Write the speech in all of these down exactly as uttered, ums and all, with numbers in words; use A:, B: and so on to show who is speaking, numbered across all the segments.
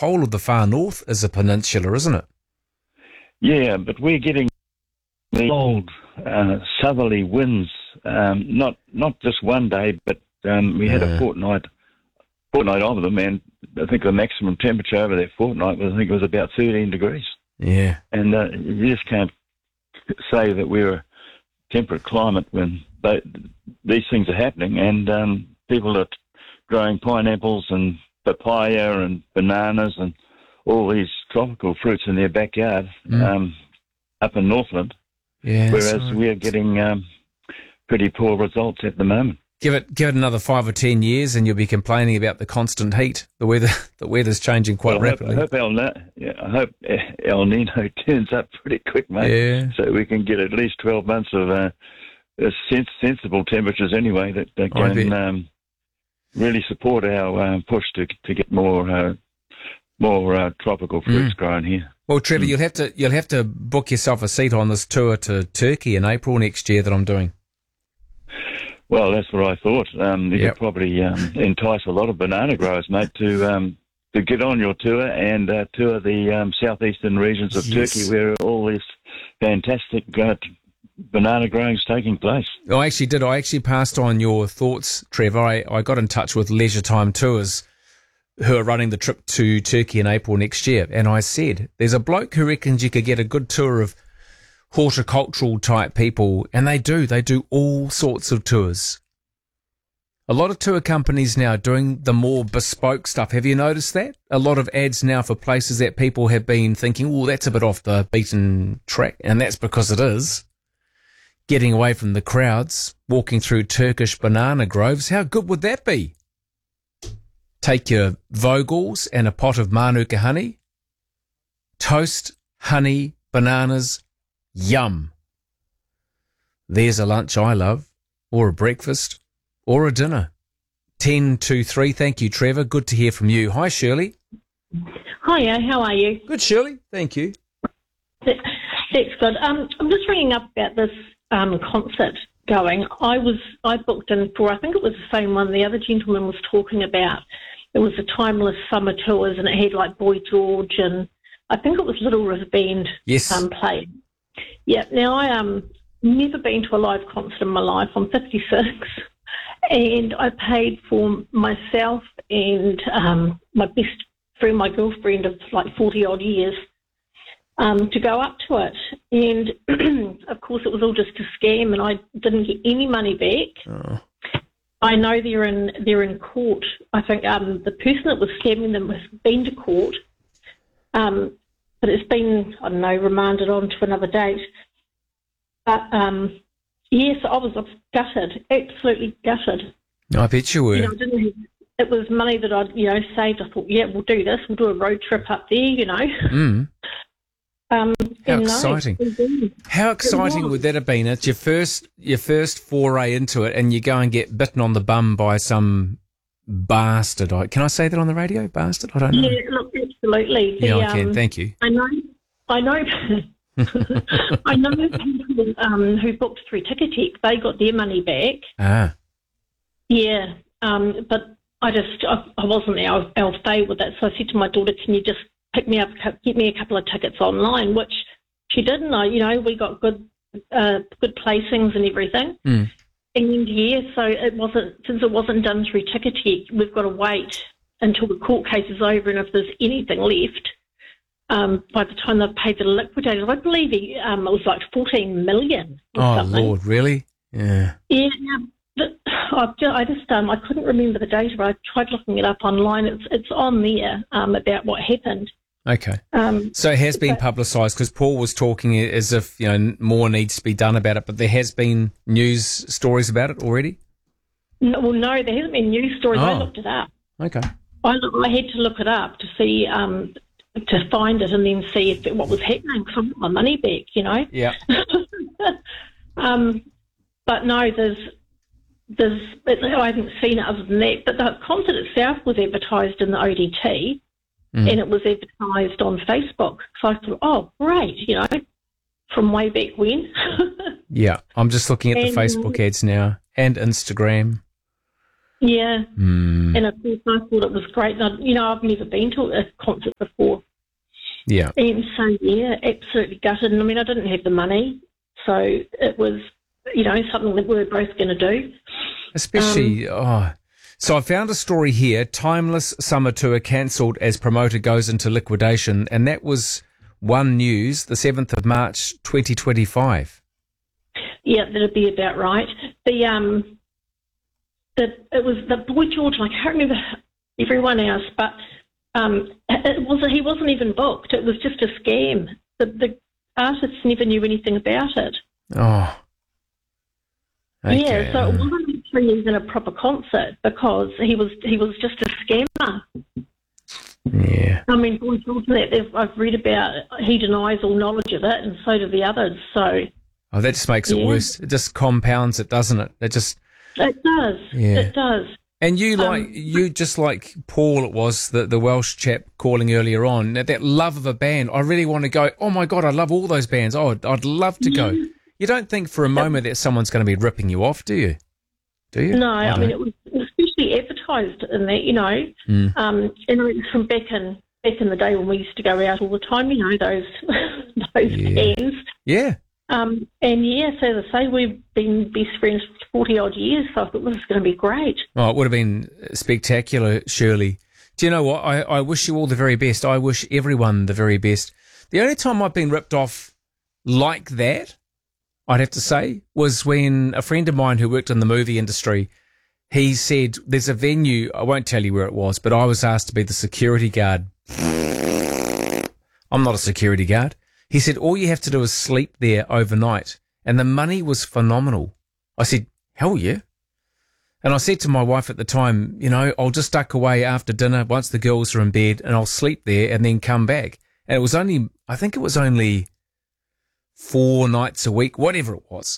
A: whole of the far north is a peninsula, isn't it?
B: Yeah, but we're getting the old uh, southerly winds, um, not not just one day, but um, we had
A: Yeah.
B: a fortnight fortnight of them, and I think the maximum temperature over that fortnight was, I think it was about thirteen degrees.
A: Yeah.
B: And uh, you just can't say that we're a temperate climate when they, these things are happening, and um, people are growing pineapples and papaya and bananas and all these tropical fruits in their backyard
A: Mm.
B: um, up in Northland,
A: Yeah.
B: whereas
A: so-
B: we're getting um, pretty poor results at the moment.
A: Give it give it another five or ten years, and you'll be complaining about the constant heat. The weather the weather's changing quite
B: Well, I hope,
A: rapidly.
B: I hope, El, Ni- yeah, I hope El Nino turns up pretty quick, mate,
A: Yeah.
B: so we can get at least twelve months of uh, uh, sens- sensible temperatures anyway that, that
A: I
B: can
A: bet.
B: um, really support our um, push to to get more uh, more uh, tropical fruits
A: Mm.
B: grown here.
A: Well, Trevor, you'll have to you'll have to book yourself a seat on this tour to Turkey in April next year that I'm doing.
B: Well, that's what I thought. Um, you
A: Yep.
B: could probably um, entice a lot of banana growers, mate, to um, to get on your tour and uh, tour the um, southeastern regions of
A: Yes.
B: Turkey, where all this fantastic uh, banana growing is taking place.
A: I actually did. I actually passed on your thoughts, Trevor. I, I got in touch with Leisure Time Tours, who are running the trip to Turkey in April next year, and I said, there's a bloke who reckons you could get a good tour of horticultural type people, and they do. They do all sorts of tours. A lot of tour companies now are doing the more bespoke stuff. Have you noticed that? A lot of ads now for places that people have been thinking, oh, that's a bit off the beaten track, and that's because it is. Getting away from the crowds, walking through Turkish banana groves, how good would that be? Take your Vogels and a pot of Manuka honey, toast, honey, bananas, yum. There's a lunch I love, or a breakfast, or a dinner. ten to three, thank you, Trevor. Good to hear from you. Hi, Shirley.
C: Hiya, how are you?
A: Good, Shirley. Thank you.
C: That- That's good. Um, I'm just ringing up about this um, concert going. I was I booked in for, I think it was the same one the other gentleman was talking about. It was the Timeless Summer Tours, and it had like Boy George, and I think it was Little River Band
A: Yes.
C: um, playing. Yeah, now I um never been to a live concert in my life. I'm fifty-six, and I paid for myself and um, my best friend, my girlfriend of like forty odd years, um, to go up to it. And of course, it was all just a scam, and I didn't get any money back.
A: Oh.
C: I know they're in they're in court. I think um, the person that was scamming them has been to court, um, but it's been, I don't know, remanded on to another date. But um, yes, I was gutted, absolutely gutted.
A: I bet you were.
C: You know, I didn't have, it was money that I'd you know saved. I thought, yeah, we'll do this. We'll do a road trip up there. You know.
A: Mm.
C: Um,
A: How
C: and no,
A: exciting.
C: it didn't.
A: How exciting
C: was.
A: would that have been? It's your first your first foray into it, and you go and get bitten on the bum by some bastard. I- Can I say that on the radio? Bastard? I don't know.
C: Yeah, look, absolutely.
A: Yeah,
C: The,
A: I can.
C: um,
A: Thank you.
C: I know, I know, I know people um, who booked through Ticketek, they got their money back.
A: Ah,
C: Yeah, um, but I just, I, I wasn't our, our fay with it, so I said to my daughter, can you just pick me up, a cou- get me a couple of tickets online, which she did, and I, you know, we got good, uh, good placings and everything.
A: Mm.
C: And yeah, so it wasn't, since it wasn't done through Ticketek, we've got to wait until the court case is over, and if there's anything left, um, by the time they've paid the liquidators, I believe he, um, it was like fourteen million or
A: oh
C: something.
A: Lord, really? Yeah.
C: Yeah, now, but I've just, I just um, I couldn't remember the date, but I tried looking it up online. It's it's on there um, about what happened.
A: Okay.
C: Um,
A: So it has been
C: but-
A: publicised because Paul was talking as if you know more needs to be done about it, but there has been news stories about it already.
C: no, well, no, there hasn't been news stories. I
A: Oh.
C: looked it up.
A: Okay.
C: I, I had to look it up to see um, to find it and then see if it, what was happening because I want my money back, you know.
A: Yeah.
C: um, but no, there's there's I haven't seen it other than that. But the concert itself was advertised in the O D T.
A: Mm.
C: And it was advertised on Facebook. So I thought, oh, great, you know, from way back when.
A: Yeah. I'm just looking at the
C: And,
A: Facebook ads now and Instagram.
C: Yeah.
A: Mm.
C: And of course, I thought it was great. And I, you know, I've never been to a concert before.
A: Yeah.
C: And so, yeah, absolutely gutted. And I mean, I didn't have the money, so it was, you know, something that we were both going to do.
A: Especially,
C: Um,
A: oh. So I found a story here, Timeless Summer Tour cancelled as promoter goes into liquidation, and that was One News, the seventh of March, twenty twenty-five.
C: Yeah, that'd be about right. The, um, the, it was the Boy George, I can't remember everyone else, but um, it was, he wasn't even booked. It was just a scam. The, the artists never knew anything about it.
A: Oh. Okay.
C: Yeah, so it wasn't actually even a proper concert because he was he was just a scammer.
A: Yeah.
C: I mean, Boy George, that I've read about, he denies all knowledge of it, and so do the others. So
A: Oh, that just makes it
C: yeah.
A: worse. It just compounds it, doesn't it? It just.
C: It does.
A: Yeah.
C: It does.
A: And you like
C: Um,
A: you just like Paul, it was the the Welsh chap calling earlier on. That love of a band. I really want to go. Oh my God, I love all those bands. Oh, I'd, I'd love to go. You don't think for a moment that someone's going to be ripping you off, do you? Do you?
C: No,
A: I
C: I,
A: don't.
C: mean, it was especially advertised in that, you know,
A: Mm.
C: um, and it was from back in back in the day when we used to go out all the time, you know, those those
A: Yeah.
C: bands.
A: Yeah.
C: Um, and yes, as I say, we've been best friends for forty odd years, so I thought this is going to be great.
A: Oh, it would have been spectacular, Shirley. Do you know what? I, I wish you all the very best. I wish everyone the very best. The only time I've been ripped off like that, I'd have to say, was when a friend of mine who worked in the movie industry, he said, there's a venue, I won't tell you where it was, but I was asked to be the security guard. I'm not a security guard. He said, all you have to do is sleep there overnight. And the money was phenomenal. I said, hell yeah. And I said to my wife at the time, you know, I'll just duck away after dinner once the girls are in bed and I'll sleep there and then come back. And it was only, I think it was only four nights a week, whatever it was.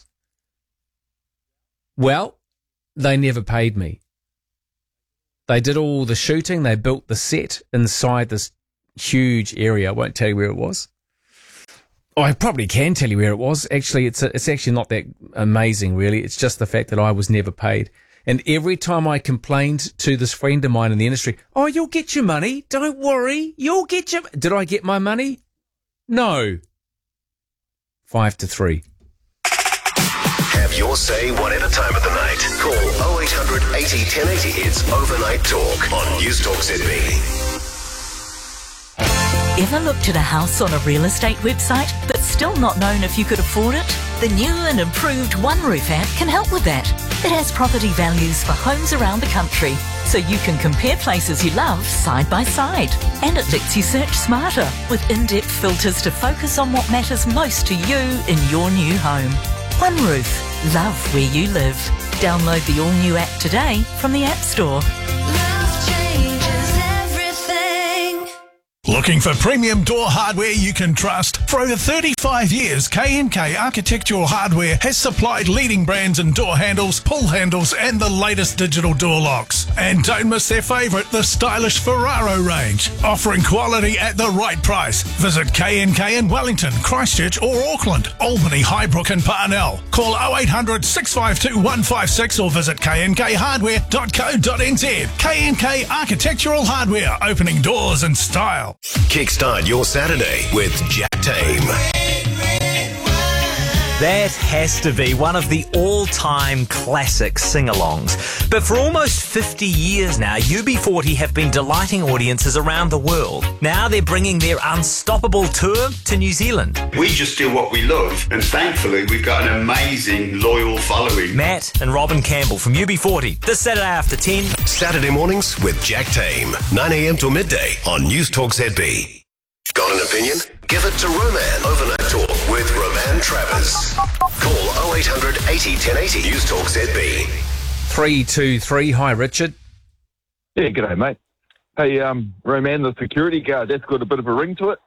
A: Well, they never paid me. They did all the shooting. They built the set inside this huge area. I won't tell you where it was. Oh, I probably can tell you where it was. Actually, it's a, it's actually not that amazing, really. It's just the fact that I was never paid. And every time I complained to this friend of mine in the industry, oh, you'll get your money. Don't worry. You'll get your... Did I get my money? No. Five to three.
D: Have your say whatever time of the night. Call oh eight hundred eighty ten eighty. It's Overnight Talk on News Talk Z B.
E: Ever looked at a house on a real estate website but still not known if you could afford it? The new and improved OneRoof app can help with that. It has property values for homes around the country, so you can compare places you love side by side. And it lets you search smarter with in-depth filters to focus on what matters most to you in your new home. OneRoof. Love where you live. Download the all-new app today from the App Store.
F: Love changes everything.
G: Looking for premium door hardware you can trust? For over thirty-five years, K and K Architectural Hardware has supplied leading brands in door handles, pull handles, and the latest digital door locks. And don't miss their favourite, the stylish Ferraro range, offering quality at the right price. Visit K and K in Wellington, Christchurch or Auckland, Albany, Highbrook and Parnell. Call oh eight hundred six five two one five six or visit k n k hardware dot co dot n z. K and K Architectural Hardware, opening doors in style.
D: Kickstart your Saturday with Jack Tame.
H: That has to be one of the all-time classic sing-alongs. But for almost fifty years now, U B forty have been delighting audiences around the world. Now they're bringing their Unstoppable tour to New Zealand.
I: We just do what we love, and thankfully we've got an amazing, loyal following.
H: Matt and Robin Campbell from U B forty, this Saturday after ten.
D: Saturday mornings with Jack Tame, nine a.m. till midday on News Talk Z B. Got an opinion? Give it to Roman. Overnight Talk with Roman Travers. Call oh eight hundred eighty ten eighty. News Talk Z B.
A: Three, two, three. Hi, Richard.
J: Yeah, g'day, mate. Hey, um, Roman, the security guard, that's got a bit of a ring to it.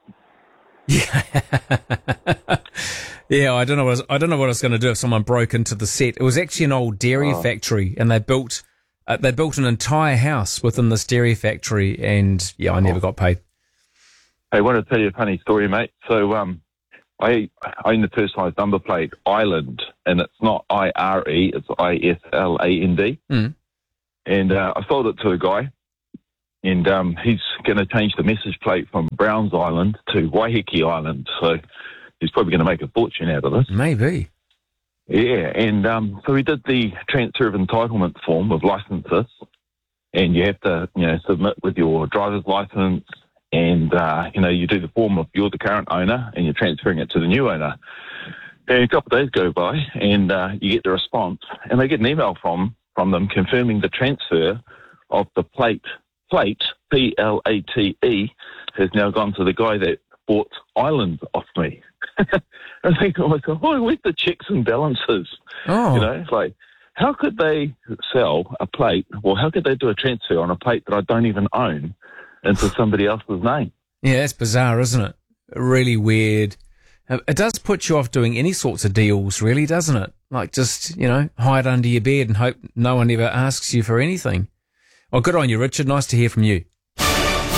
A: Yeah. Yeah, I don't know what I, was, I don't know what I was going to do if someone broke into the set. It was actually an old dairy
J: Oh.
A: factory, and they built uh, they built an entire house within this dairy factory, and yeah, I never got paid.
J: Hey, I want to tell you a funny story, mate. So, um, I own the personalised number plate Island, and it's not I R E, it's I S L A N D.
A: Mm.
J: And uh, I sold it to a guy, and um, he's going to change the message plate from Browns Island to Waiheke Island. So he's probably going to make a fortune out of this.
A: Maybe.
J: Yeah, and um, so we did the transfer of entitlement form of licenses, and you have to, you know, submit with your driver's license, and, uh, you know, you do the form of you're the current owner, and you're transferring it to the new owner. And a couple of days go by, and uh, you get the response, and they get an email from, from them confirming the transfer of the plate, plate, P L A T E, has now gone to the guy that bought Island off me. I think to myself, oh, where's the checks and balances?
A: Oh.
J: You know, it's like, how could they sell a plate, well, how could they do a transfer on a plate that I don't even own into somebody else's name?
A: Yeah, that's bizarre, isn't it? Really weird. It does put you off doing any sorts of deals, really, doesn't it? Like just, you know, hide under your bed and hope no one ever asks you for anything. Oh, good on you, Richard. Nice to hear from you.